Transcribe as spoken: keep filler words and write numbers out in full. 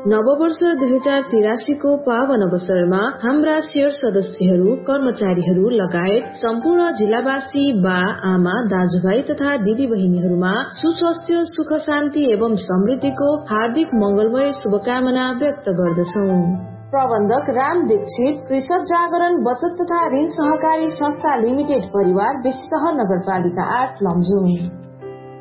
नववर्ष दुई हजार तिरासी को पावन अवसरमा हाम्रा शेयर सदस्यहरू, कर्मचारीहरू लगायत सम्पूर्ण जिल्लावासी, बा आमा, दाजुभाइ तथा दिदी बहिनीहरूमा सुस्वास्थ्य, सुख शान्ति एवं समृद्धिको हार्दिक मंगलमय शुभकामना व्यक्त गर्दछौं। प्रबन्धक राम दीक्षित, कृषक जागरण बचत तथा ऋण सहकारी संस्था लिमिटेड, परिवार बेसीसह नगरपालिका आठ लमजुङ।